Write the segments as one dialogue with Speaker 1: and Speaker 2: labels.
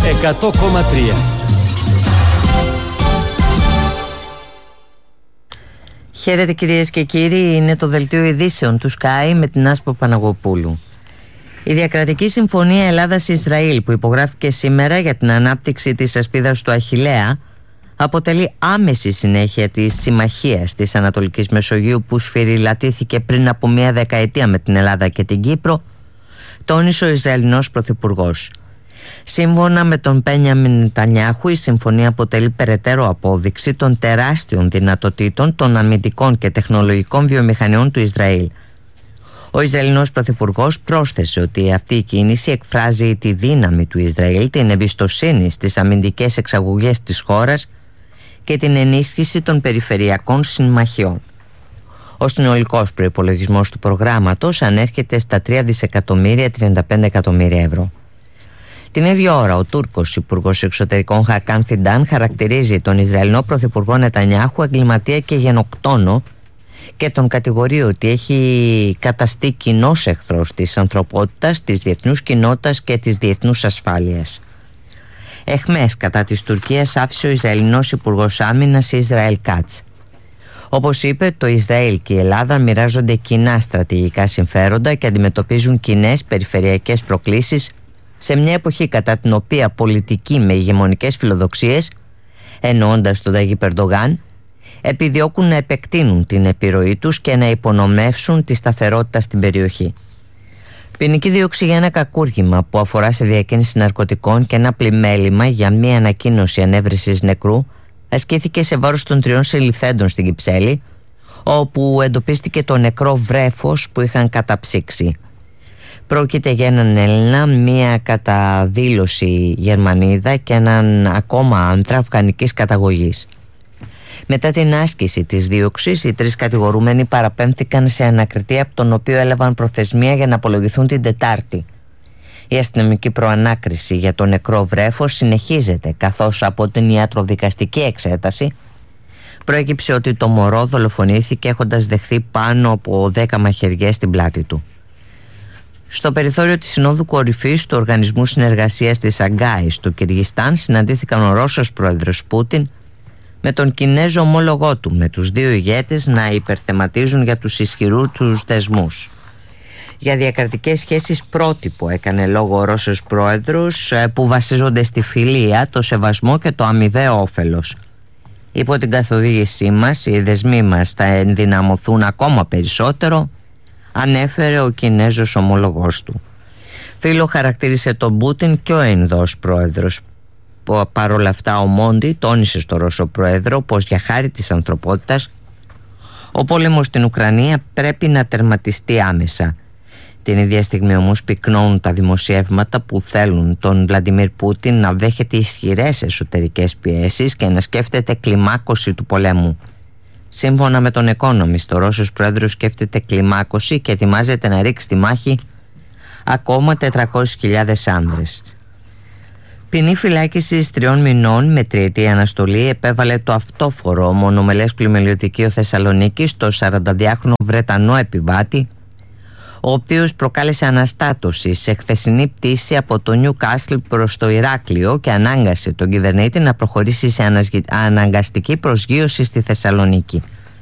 Speaker 1: 100,3.
Speaker 2: Χαίρετε κυρίες και κύριοι, είναι το δελτίο ειδήσεων του Sky με την Άσπρο Παναγοπούλου. Η διακρατική συμφωνία Ελλάδας-Ισραήλ που υπογράφηκε σήμερα για την ανάπτυξη της ασπίδας του Αχιλλέα αποτελεί άμεση συνέχεια της συμμαχίας της Ανατολικής Μεσογείου που σφυριλατήθηκε πριν από μία δεκαετία με την Ελλάδα και την Κύπρο, τόνισε ο Ισραηλινός Πρωθυπουργός. Σύμφωνα με τον Μπένιαμιν Νετανιάχου, η συμφωνία αποτελεί περαιτέρω απόδειξη των τεράστιων δυνατοτήτων των αμυντικών και τεχνολογικών βιομηχανιών του Ισραήλ. Ο Ισραηλινός Πρωθυπουργός πρόσθεσε ότι αυτή η κίνηση εκφράζει τη δύναμη του Ισραήλ, την εμπιστοσύνη στις αμυντικές εξαγωγές της χώρας και την ενίσχυση των περιφερειακών συμμαχιών. Ο συνολικός προϋπολογισμός του προγράμματος ανέρχεται στα 3.035 εκατομμύρια ευρώ. Την ίδια ώρα, ο Τούρκος Υπουργός Εξωτερικών Χακάν Φιντάν χαρακτηρίζει τον Ισραηλινό Πρωθυπουργό Νετανιάχου εγκληματία και γενοκτόνο και τον κατηγορεί ότι έχει καταστεί κοινός εχθρός της ανθρωπότητας, της διεθνούς κοινότητας και της διεθνούς ασφάλειας. Εχμές κατά της Τουρκίας άφησε ο Ισραηλινός Υπουργός Άμυνας Ισραήλ Κάτς. Όπως είπε, το Ισραήλ και η Ελλάδα μοιράζονται κοινά στρατηγικά συμφέροντα και αντιμετωπίζουν κοινές περιφερειακές προκλήσεις σε μια εποχή κατά την οποία πολιτικοί με ηγεμονικές φιλοδοξίες, εννοώντας τον Ταγίπ Ερντογάν, επιδιώκουν να επεκτείνουν την επιρροή τους και να υπονομεύσουν τη σταθερότητα στην περιοχή. Ποινική δίωξη για ένα κακούργημα που αφορά σε διακίνηση ναρκωτικών και ένα πλημέλημα για μια ανακοίνωση ανέβρεσης νεκρού ασκήθηκε σε βάρος των 3 συλληφθέντων στην Κυψέλη, όπου εντοπίστηκε το νεκρό βρέφος που είχαν καταψύξει. Πρόκειται για έναν Έλληνα, μία κατά δήλωση Γερμανίδα και έναν ακόμα άντρα αφγανικής καταγωγής. Μετά την άσκηση της δίωξης, οι 3 κατηγορούμενοι παραπέμφθηκαν σε ανακριτή, από τον οποίο έλαβαν προθεσμία για να απολογηθούν την Τετάρτη. Η αστυνομική προανάκριση για το νεκρό βρέφος συνεχίζεται, καθώς από την ιατροδικαστική εξέταση προέκυψε ότι το μωρό δολοφονήθηκε έχοντας δεχθεί πάνω από 10 μαχαιριές στην πλάτη του. Στο περιθώριο της Συνόδου Κορυφής του Οργανισμού Συνεργασίας της Σαγκάης του Κυργιστάν συναντήθηκαν ο Ρώσος πρόεδρος Πούτιν με τον Κινέζο ομόλογό του, με τους 2 ηγέτες να υπερθεματίζουν για τους ισχυρούς τους δεσμούς. Για διακρατικές σχέσεις πρότυπο έκανε λόγο ο Ρώσος πρόεδρος, που βασίζονται στη φιλία, το σεβασμό και το αμοιβαίο όφελος. Υπό την καθοδήγησή μας, οι δεσμοί μας θα ενδυναμωθούν ακόμα περισσότερο, ανέφερε ο Κινέζος ομόλογός του. Φίλο χαρακτήρισε τον Πούτιν και ο Ινδός πρόεδρος. Παρ' όλα αυτά, ο Μόντι τόνισε στο Ρώσο πρόεδρο πως για χάρη της ανθρωπότητας ο πόλεμος στην Ουκρανία πρέπει να τερματιστεί άμεσα. Την ίδια στιγμή όμως πυκνώνουν τα δημοσιεύματα που θέλουν τον Βλαντιμίρ Πούτιν να δέχεται ισχυρές εσωτερικές πιέσεις και να σκέφτεται κλιμάκωση του πολέμου. Σύμφωνα με τον Economist, ο Ρώσος πρόεδρος σκέφτεται κλιμάκωση και ετοιμάζεται να ρίξει στη μάχη ακόμα 400.000 άνδρες. Ποινή φυλάκισης 3 μηνών με 3ετή αναστολή επέβαλε το αυτόφορο μονομελές πλημμυλιωδικείο Θεσσαλονίκης στο 42χρονο Βρετανό επιβάτη, ο οποίος προκάλεσε αναστάτωση σε χθεσινή πτήση από το Νιουκάστλ προς το Ηράκλειο και ανάγκασε τον κυβερνήτη να προχωρήσει σε αναγκαστική προσγείωση στη Θεσσαλονίκη.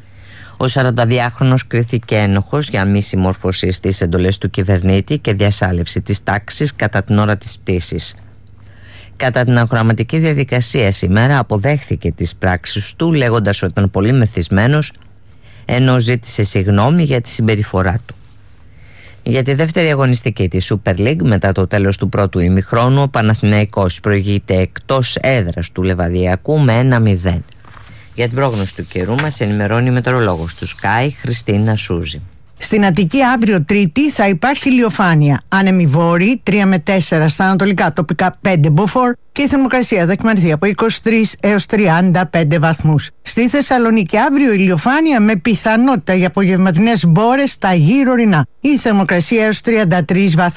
Speaker 2: Ο 42χρονος κρίθηκε ένοχος για μη συμμόρφωση στις εντολές του κυβερνήτη και διασάλευση της τάξης κατά την ώρα της πτήσης. Κατά την αγγραμματική διαδικασία σήμερα αποδέχθηκε τις πράξεις του, λέγοντας ότι ήταν πολύ μεθυσμένος, ενώ ζήτησε συγγνώμη για τη συμπεριφορά του. Για τη δεύτερη αγωνιστική της Super League, μετά το τέλος του πρώτου ημιχρόνου, ο Παναθηναϊκός προηγείται εκτός έδρας του Λεβαδιακού με 1-0. Για την πρόγνωση του καιρού μας ενημερώνει η μετεωρολόγος του Sky, Χριστίνα Σούζη.
Speaker 3: Στην Αττική αύριο Τρίτη θα υπάρχει ηλιοφάνεια. Άνεμοι βόρειοι 3 με 4 στα ανατολικά, τοπικά 5 μποφόρ και η θερμοκρασία θα κυμανθεί από 23 έως 35 βαθμούς. Στη Θεσσαλονίκη αύριο ηλιοφάνεια με πιθανότητα για απογευματινές μπόρες στα γύρω ορεινά. Η θερμοκρασία έως 33 βαθμούς.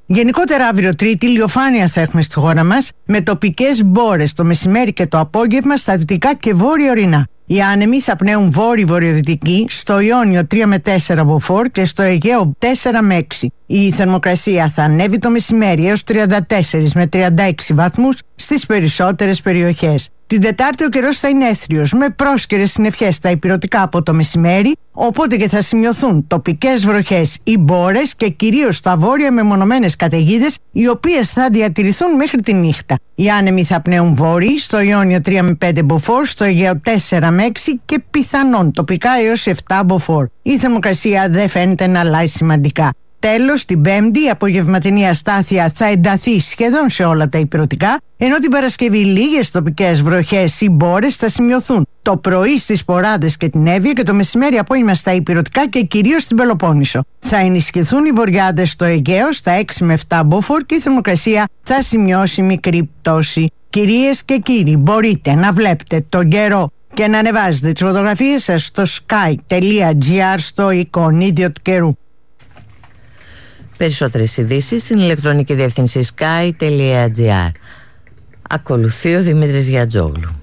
Speaker 3: Γενικότερα αύριο Τρίτη ηλιοφάνεια θα έχουμε στη χώρα μας, με τοπικές μπόρες το μεσημέρι και το απόγευμα στα δυτικά και βόρεια ορεινά. Οι άνεμοι θα πνέουν βόρειο-βορειοδυτική, στο Ιόνιο 3 με 4 μποφόρ και στο Αιγαίο 4 με 6. Η θερμοκρασία θα ανέβει το μεσημέρι έως 34 με 36 βαθμούς στις περισσότερες περιοχές. Την Τετάρτη ο καιρός θα είναι έθριος, με πρόσκαιρες συννεφιές στα ηπειρωτικά από το μεσημέρι, οπότε και θα σημειωθούν τοπικές βροχές ή μπόρες και κυρίως στα βόρεια μεμονωμένες καταιγίδες, οι οποίες θα διατηρηθούν μέχρι τη νύχτα. Οι άνεμοι θα πνέουν βόρειοι, στο Ιόνιο 3 με 5 μποφόρ, στο Αιγαίο 4 με 6 και πιθανόν τοπικά έως 7 μποφόρ. Η θερμοκρασία δεν φαίνεται να αλλάζει σημαντικά. Τέλος, την Πέμπτη η απογευματινή αστάθεια θα ενταθεί σχεδόν σε όλα τα ηπειρωτικά, ενώ την Παρασκευή λίγες τοπικές βροχές ή μπόρες θα σημειωθούν το πρωί στις Ποράδες και την Εύβοια και το μεσημέρι απόγευμα στα ηπειρωτικά και κυρίως στην Πελοπόννησο. Θα ενισχυθούν οι βορειάδες στο Αιγαίο στα 6 με 7 μποφόρ και η θερμοκρασία θα σημειώσει μικρή πτώση. Κυρίες και κύριοι, μπορείτε να βλέπετε τον καιρό και να ανεβάζετε τις φωτογραφίες σας στο sky.gr στο εικονίδιο του καιρού.
Speaker 2: Περισσότερες ειδήσεις στην ηλεκτρονική διεύθυνση sky.gr. Ακολουθεί ο Δημήτρης Γιατζόγλου.